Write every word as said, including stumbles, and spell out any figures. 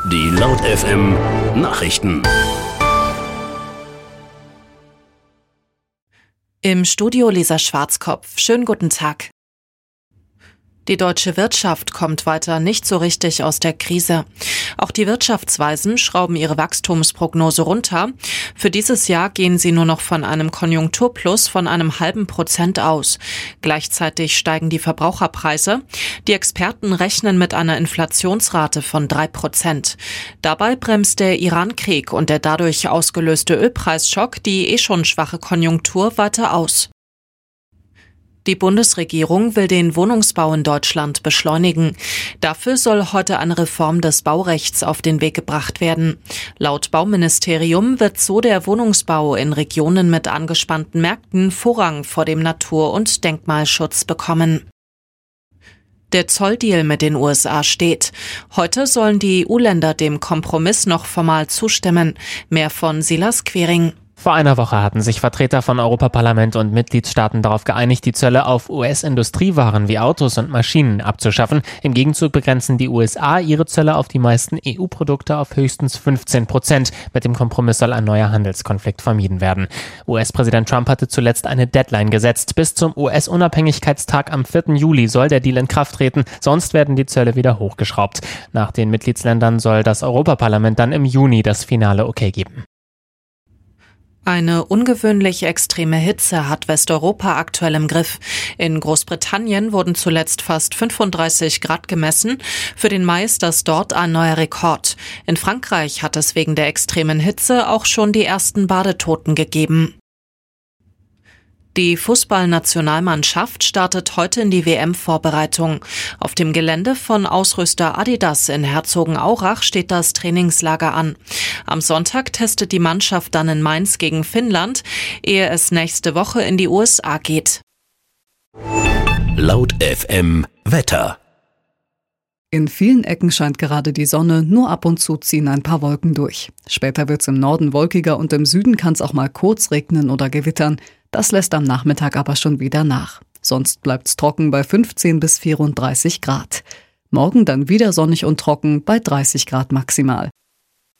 Die Laut F M Nachrichten. Im Studio Lisa Schwarzkopf. Schönen guten Tag. Die deutsche Wirtschaft kommt weiter nicht so richtig aus der Krise. Auch die Wirtschaftsweisen schrauben ihre Wachstumsprognose runter. Für dieses Jahr gehen sie nur noch von einem Konjunkturplus von einem halben Prozent aus. Gleichzeitig steigen die Verbraucherpreise. Die Experten rechnen mit einer Inflationsrate von drei Prozent. Dabei bremst der Iran-Krieg und der dadurch ausgelöste Ölpreisschock die eh schon schwache Konjunktur weiter aus. Die Bundesregierung will den Wohnungsbau in Deutschland beschleunigen. Dafür soll heute eine Reform des Baurechts auf den Weg gebracht werden. Laut Bauministerium wird so der Wohnungsbau in Regionen mit angespannten Märkten Vorrang vor dem Natur- und Denkmalschutz bekommen. Der Zolldeal mit den U S A steht. Heute sollen die E U-Länder dem Kompromiss noch formal zustimmen. Mehr von Silas Quering. Vor einer Woche hatten sich Vertreter von Europaparlament und Mitgliedstaaten darauf geeinigt, die Zölle auf U S-Industriewaren wie Autos und Maschinen abzuschaffen. Im Gegenzug begrenzen die U S A ihre Zölle auf die meisten E U-Produkte auf höchstens fünfzehn Prozent. Mit dem Kompromiss soll ein neuer Handelskonflikt vermieden werden. U S-Präsident Trump hatte zuletzt eine Deadline gesetzt. Bis zum U S-Unabhängigkeitstag am vierten Juli soll der Deal in Kraft treten, sonst werden die Zölle wieder hochgeschraubt. Nach den Mitgliedsländern soll das Europaparlament dann im Juni das finale Okay geben. Eine ungewöhnlich extreme Hitze hat Westeuropa aktuell im Griff. In Großbritannien wurden zuletzt fast fünfunddreißig Grad gemessen. Für den Mai ist das dort ein neuer Rekord. In Frankreich hat es wegen der extremen Hitze auch schon die ersten Badetoten gegeben. Die Fußballnationalmannschaft startet heute in die W M-Vorbereitung. Auf dem Gelände von Ausrüster Adidas in Herzogenaurach steht das Trainingslager an. Am Sonntag testet die Mannschaft dann in Mainz gegen Finnland, ehe es nächste Woche in die U S A geht. Laut F M Wetter. In vielen Ecken scheint gerade die Sonne, nur ab und zu ziehen ein paar Wolken durch. Später wird's im Norden wolkiger und im Süden kann es auch mal kurz regnen oder gewittern. Das lässt am Nachmittag aber schon wieder nach. Sonst bleibt's trocken bei fünfzehn bis vierunddreißig Grad. Morgen dann wieder sonnig und trocken bei dreißig Grad maximal.